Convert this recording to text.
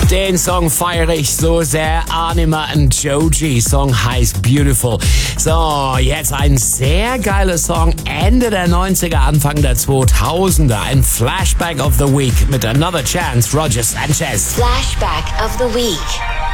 Den Song feiere ich so sehr. Anima und Joji. Song heißt Beautiful. So, jetzt ein sehr geiler Song. Ende der 90er, Anfang der 2000er. Ein Flashback of the Week mit Another Chance. Roger Sanchez. Flashback of the Week.